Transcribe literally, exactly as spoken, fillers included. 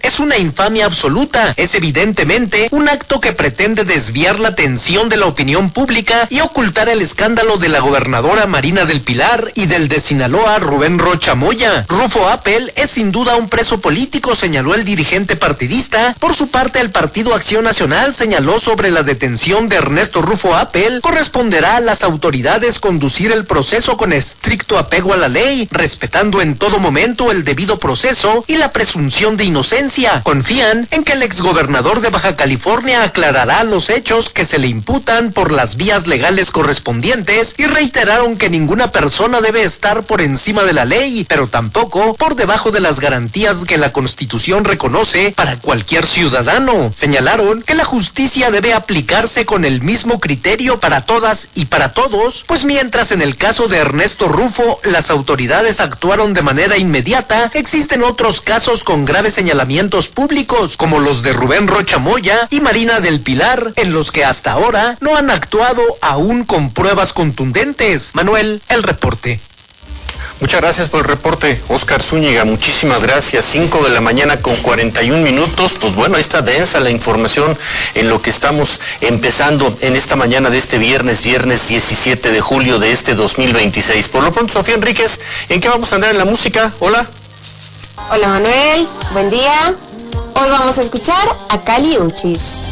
es una infamia absoluta. Es evidentemente un acto que pretende desviar la atención de la opinión pública y ocultar el escándalo de la gobernadora Marina del Pilar y del de Sinaloa Rubén Rocha Moya. Rufo Appel es sin duda un preso político, señaló el dirigente partidista. Por su parte, el Partido Acción Nacional señaló sobre la detención de Ernesto Rufo Appel, corresponderá a las autoridades conducir el proceso con estricto apego a la ley, respetando en todo momento el debido proceso y la presunción de inocencia. Confían en que el exgobernador de Baja California aclarará los hechos que se le imputan por las vías legales correspondientes y reiteraron que ninguna persona debe estar por encima de la ley, pero tampoco por debajo de las garantías que la Constitución reconoce para cualquier ciudadano. Señalaron que la justicia debe aplicarse con el mismo criterio para todas y para todos, pues mientras en el caso de Ernesto Rufo las autoridades actuaron de manera inmediata, existen otros casos con graves señalamientos públicos, como los de Rubén Rocha Moya y Marina del Pilar, en los que hasta ahora no han actuado aún con pruebas contundentes. Manuel, el reporte. Muchas gracias por el reporte, Oscar Zúñiga, muchísimas gracias. Cinco de la mañana con cuarenta y un minutos, pues bueno, ahí está densa la información en lo que estamos empezando en esta mañana de este viernes, viernes diecisiete de julio de este dos mil veintiséis. Por lo pronto, Sofía Enríquez, ¿en qué vamos a andar en la música? Hola. Hola Manuel, buen día. Hoy vamos a escuchar a Cali Uchis.